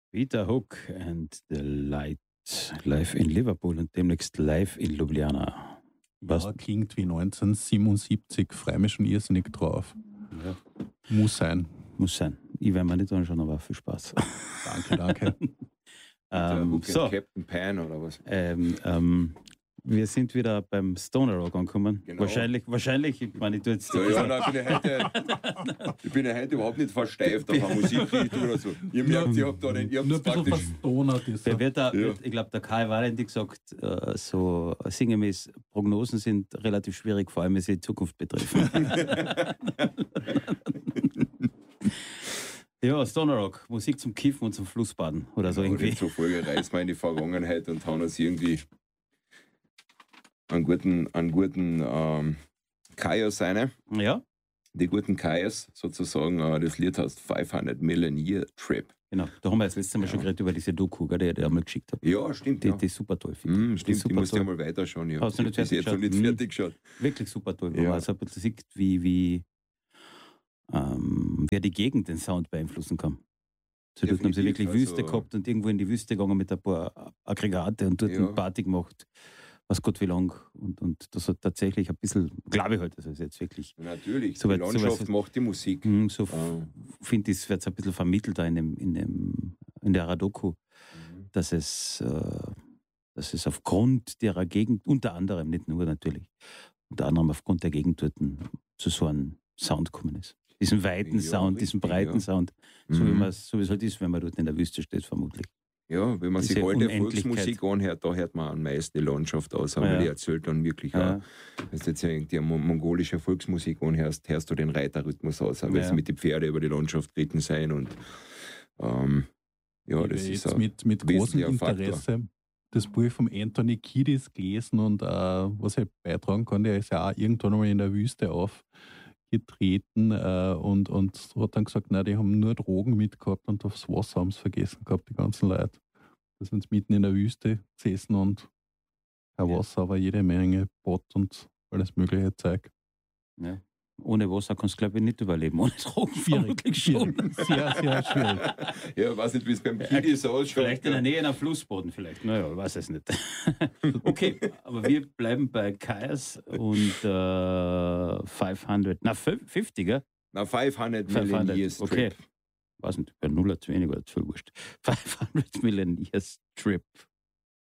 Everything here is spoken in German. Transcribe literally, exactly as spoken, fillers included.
Peter Hook and the Light live in Liverpool und demnächst live in Ljubljana. Was? Ja, klingt wie neunzehnhundertsiebenundsiebzig, freue mich schon irrsinnig drauf. Ja. Muss sein. Muss sein. Ich werde mir nicht anschauen, aber viel Spaß. Danke, danke. ähm, Hook so, and Captain Pan oder was? ähm, ähm, wir sind wieder beim Stoner Rock angekommen. Genau. Wahrscheinlich, wahrscheinlich, ich meine, ich tue jetzt... Ja, ja, nein, ich, bin ja heute, ich bin ja heute überhaupt nicht versteift auf eine Musikrichtung oder so. Ihr merkt, ich habe da nicht, ich Nur habe ein bisschen praktisch... verstonert ist Wer er. wird da, Ja. Ich glaube, der Kai Valentin gesagt, äh, so sinngemäß, Prognosen sind relativ schwierig, vor allem wenn sie die Zukunft betreffen. Ja, Stoner Rock, Musik zum Kiffen und zum Flussbaden oder so Und irgendwie. in so Folge reisen wir in die Vergangenheit und haben uns irgendwie einen guten, einen guten ähm, Kaios rein. Ja, Die guten Kaios sozusagen. Äh, das Lied heißt fünfhundert Million Year Trip. genau. Da haben wir das letzte Mal Ja. schon geredet über diese Doku, gell, die ich dir einmal geschickt habe. Ja, stimmt. Die, ja. die ist super toll, finde ich. Mm, Die stimmt, ist die super musst du ja toll. mal weiterschauen. Ich Hast du habe nicht bis fertig jetzt noch nicht geschaut? fertig geschaut. Wirklich super toll, wo Ja. man also ein bisschen sieht, wie, wie ähm, wer die Gegend den Sound beeinflussen kann. So, dort haben sie Definitiv, wirklich Wüste also- gehabt und irgendwo in die Wüste gegangen mit ein paar Aggregate und dort Ja. eine Party gemacht, was Gott wie lang. Und, und das hat tatsächlich ein bisschen, glaube ich halt, das ist jetzt wirklich, Natürlich, So die weit- so Landschaft weit- macht die Musik. hm, so Ah. finde ich, es wird ein bisschen vermittelt da in, dem, in, dem, in der Doku, Mhm. dass es, äh, dass es aufgrund derer Gegend, unter anderem, nicht nur natürlich, unter anderem aufgrund der Gegend dort zu so einem Sound gekommen ist. Diesen weiten Ja, Sound, diesen richtig, breiten ja. Sound, so, wie Mhm. man's- so wie es halt ist, wenn man dort in der Wüste steht, vermutlich. Ja, wenn man sich Diese alte Unendlichkeit. Volksmusik anhört, da hört man am meisten die Landschaft aus. Aber Ja. die erzählt dann wirklich Ja. auch. Wenn du jetzt irgendwie eine mon- mongolische Volksmusik anhörst, hörst du den Reiterrhythmus aus, weil Ja. sie mit den Pferden über die Landschaft geritten sein. Und ähm, ja, Ich das habe ist jetzt ein mit, mit großem wesentlicher Faktor. Interesse das Buch von Anthony Kiedis gelesen und äh, was ich beitragen kann, der ist ja auch irgendwann einmal in der Wüste aufgetreten äh, und, und hat dann gesagt, nein, die haben nur Drogen mitgehabt und aufs Wasser haben sie vergessen gehabt, die ganzen Leute. Da sind sie mitten in der Wüste gesessen und kein Ja. Wasser, aber jede Menge Bott und alles mögliche Zeug. Ja. Ohne Wasser kannst du, glaube ich, nicht überleben. Ohne Drogen Schwierig, vermutlich schon. schwierig. Sehr, sehr schwierig. Ja, ich weiß nicht, wie es beim Kiddies ausschaut. Vielleicht in der Nähe einer Flussboden, vielleicht. Naja, ich weiß es nicht. Okay, aber wir bleiben bei Kaias und äh, fünfhundert, na fünfzig, gell? Na, fünfhundert Million fünfhundert, Years okay. Trip. Weiß nicht, bei null zu wenig oder zu viel wurscht. fünfhundert Million Years Trip.